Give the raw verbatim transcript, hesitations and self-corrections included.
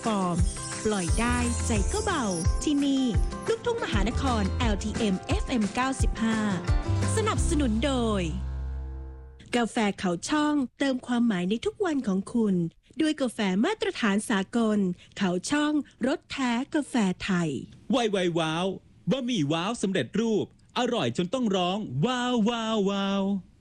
ฟอร์มปล่อยได้ใจก็เบาที่นี่ลูกทุ่งมหานคร แอล ที เอ็ม เอฟ เอ็ม เก้าสิบห้า สนับสนุนโดยกาแฟเขาช่องเติมความหมายในทุกวันของคุณด้วยกาแฟมาตรฐานสากลเขาช่องรสแท้กาแฟไทยไวไวว้าวบะหมี่ว้าวสำเร็จรูปอร่อยจนต้องร้องว้าวว้าวว้าว